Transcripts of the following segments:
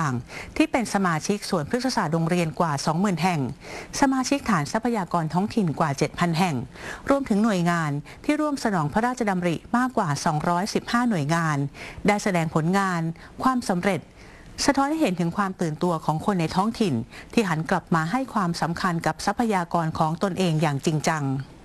างๆที่เป็นสมาชิกส่วนพฤกษศาสตร์โรงเรียนกว่า 20,000 แห่งสมาชิกฐานทรัพยากรท้องถิ่นกว่า 7,000 แห่งรวมถึงหน่วยงานที่ร่วมสนองพระราชดำริมากกว่า 215 หน่วยงานได้แสดงผลงานความสำเร็จสะท้อนให้เห็นถึงความตื่นตัวของคนในท้องถิ่นที่หันกลับมาให้ความสำคัญกับทรัพยากรของตนเองอย่างจริงจัง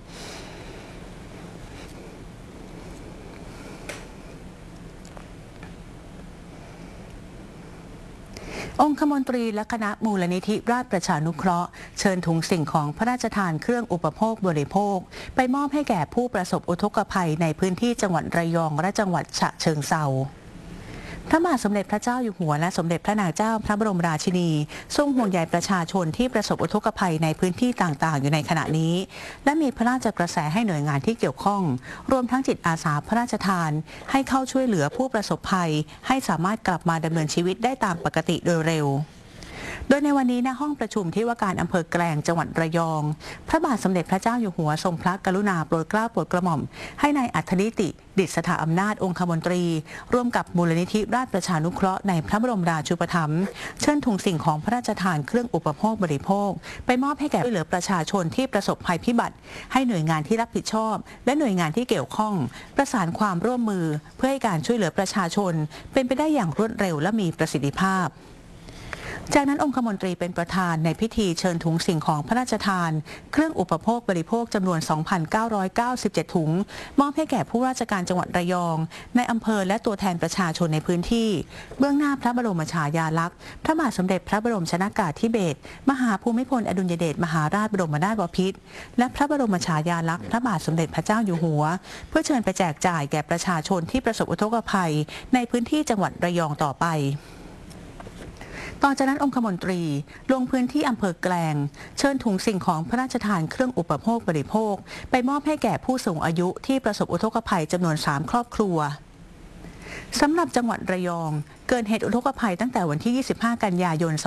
องคมนตรีและคณะมูลนิธิราชประชานุเคราะห์เชิญถุงสิ่งของพระราชทานเครื่องอุปโภคบริโภคไปมอบให้แก่ผู้ประสบอุทกภัยในพื้นที่จังหวัดระยองและจังหวัดฉะเชิงเทราพระบาทสมเด็จพระเจ้าอยู่หัวและสมเด็จพระนางเจ้าพระบรมราชินีทรงห่วงใยประชาชนที่ประสบอุทกภัยในพื้นที่ต่างๆอยู่ในขณะนี้และมีพระราชกระแสให้หน่วยงานที่เกี่ยวข้องรวมทั้งจิตอาสาพระราชทานให้เข้าช่วยเหลือผู้ประสบภัยให้สามารถกลับมาดำเนินชีวิตได้ตามปกติโดยเร็วโดยในวันนี้ณห้องประชุมที่ว่าการอำเภอแกลงจังหวัดระยองพระบาทสมเด็จพระเจ้าอยู่หัวทรงพระกรุณาโปรดเกล้าโปรดกระหม่อมให้นายอัธนิติดิษฐาอำนาจองคมนตรีร่วมกับมูลนิธิราชประชานุเคราะห์ในพระบรมราชูปถัมภ์เชิญถุงสิ่งของพระราชทานเครื่องอุปโภคบริโภคไปมอบให้แก่ช่วยเหลือประชาชนที่ประสบภัยพิบัติให้หน่วยงานที่รับผิดชอบและหน่วยงานที่เกี่ยวข้องประสานความร่วมมือเพื่อให้การช่วยเหลือประชาชนเป็นไปได้อย่างรวดเร็วและมีประสิทธิภาพจากนั้นองคมนตรีเป็นประธานในพิธีเชิญถุงสิ่งของพระราชทานเครื่องอุปโภคบริโภคจำนวน 2,997 ถุงมอบให้แก่ผู้ราชการจังหวัดระยองในอำเภอและตัวแทนประชาชนในพื้นที่เบื้องหน้าพระบรมฉายาลักษณ์พระบาทสมเด็จพระบรมชนกาธิเบศรมหาภูมิพลอดุลยเดชมหาราชบรมนาถบพิตรและพระบรมฉายาลักษณ์พระบาทสมเด็จพระเจ้าอยู่หัวเพื่อเชิญไปแจกจ่ายแก่ประชาชนที่ประสบอุทกภัยในพื้นที่จังหวัดระยองต่อไปต่อจากนั้นองคมนตรีลงพื้นที่อำเภอแกลงเชิญถุงสิ่งของพระราชทานเครื่องอุปโภคบริโภคไปมอบให้แก่ผู้สูงอายุที่ประสบอุทกภัยจำนวน 3 ครอบครัวสำหรับจังหวัดระยองเกิดเหตุอุทกภัยตั้งแต่วันที่ 25 กันยายน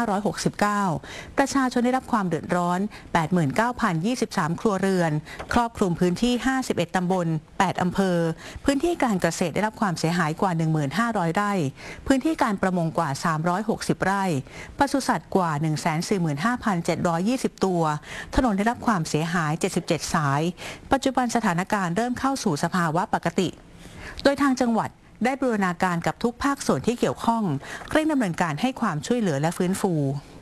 2569 ประชาชนได้รับความเดือดร้อน 89,023 ครัวเรือนครอบคลุมพื้นที่ 51 ตำบล 8 อำเภอพื้นที่การเกษตรได้รับความเสียหายกว่า 1,500 ไร่พื้นที่การประมงกว่า 360 ไร่ปศุสัตว์กว่า 145,720 ตัวถนนได้รับความเสียหาย 77 สายปัจจุบันสถานการณ์เริ่มเข้าสู่สภาวะปกติโดยทางจังหวัดได้บูรณาการกับทุกภาคส่วนที่เกี่ยวข้องเร่งดำเนินการให้ความช่วยเหลือและฟื้นฟู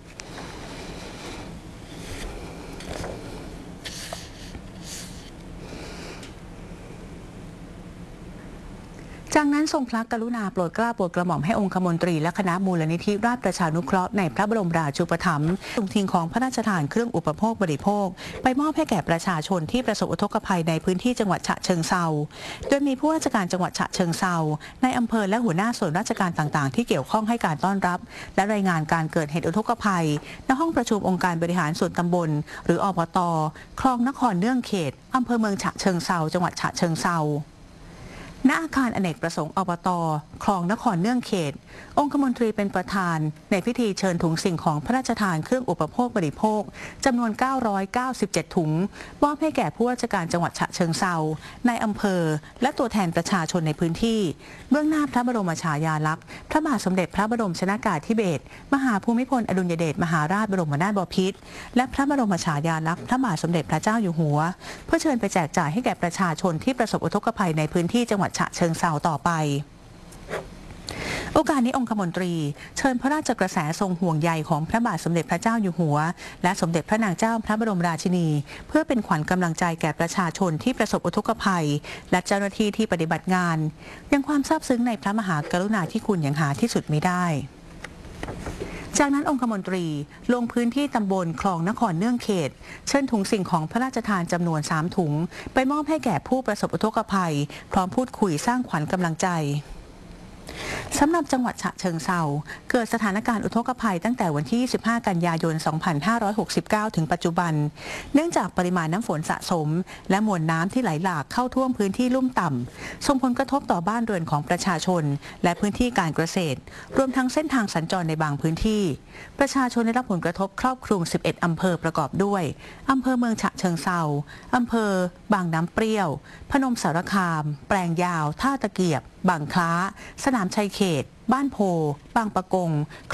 จากนั้นทรงพระกรุณาโปรดเกล้าโปรดกระหม่อมให้องคมนตรีและคณะมูลนิธิราชประชานุเคราะห์ในพระบรมราชูปถัมภ์ส่งทิ้งของพระราชทานเครื่องอุปโภคบริโภคไปมอบให้แก่ประชาชนที่ประสบอุทกภัยในพื้นที่จังหวัดฉะเชิงเทราโดยมีผู้ราชการจังหวัดฉะเชิงเทราในอำเภอและหัวหน้าส่วนราชการต่างๆที่เกี่ยวข้องให้การต้อนรับและรายงานการเกิดเหตุอุทกภัยณห้องประชุมองค์การบริหารส่วนตำบลหรืออบต.คลองนครเนื่องเขตอำเภอเมืองฉะเชิงเทราจังหวัดฉะเชิงเทราณอาคารอเนกประสงค์อบต.คลองนครเนื่องเขตองคมนตรีเป็นประธานในพิธีเชิญถุงสิ่งของพระราชทานเครื่องอุปโภคบริโภคจำนวน 997 ถุงมอบให้แก่ผู้ราชการจังหวัดฉะเชิงเทราในอำเภอและตัวแทนประชาชนในพื้นที่เบื้องหน้าพระบรมฉายาลักษณ์พระบาทสมเด็จพระบรมชนกาธิเบศรมหาภูมิพลอดุลยเดชมหาราชบรมนาถบพิตรและพระบรมฉายาลักษณ์พระบาทสมเด็จพระเจ้าอยู่หัวเพื่อเชิญไปแจกจ่ายให้แก่ประชาชนที่ประสบอุทกภัยในพื้นที่จังหวัดฉะเชิงเทราต่อไปโอกาสนี้องคมนตรีเชิญพระราชกระแสทรงห่วงใยของพระบาทสมเด็จพระเจ้าอยู่หัวและสมเด็จพระนางเจ้าพระบรมราชินีเพื่อเป็นขวัญกำลังใจแก่ประชาชนที่ประสบอุทกภัยและเจ้าหน้าที่ที่ปฏิบัติงานยังความซาบซึ้งในพระมหากรุณาธิคุณอย่างหาที่สุดมิได้จากนั้นองคมนตรีลงพื้นที่ตำบลคลองนครเนื่องเขตเชิญถุงสิ่งของพระราชทานจำนวน 3 ถุงไปมอบให้แก่ผู้ประสบอุทกภัยพร้อมพูดคุยสร้างขวัญกำลังใจสำหรับจังหวัดฉะเชิงเทราเกิดสถานการณ์อุทกภัยตั้งแต่วันที่ 25 กันยายน 2569 ถึงปัจจุบันเนื่องจากปริมาณน้ำฝนสะสมและมวลน้ำที่ไหลหลากเข้าท่วมพื้นที่ลุ่มต่ำส่งผลกระทบต่อบ้านเรือนของประชาชนและพื้นที่การเกษตรรวมทั้งเส้นทางสัญจรในบางพื้นที่ประชาชนได้รับผลกระทบครอบคลุม 11 อำเภอประกอบด้วยอำเภอเมืองฉะเชิงเทราอำเภอบางน้ำเปรี้ยวพนมสารคามแปลงยาวท่าตะเกียบบางคล้าสนามชัยเขตบ้านโพบางปะกง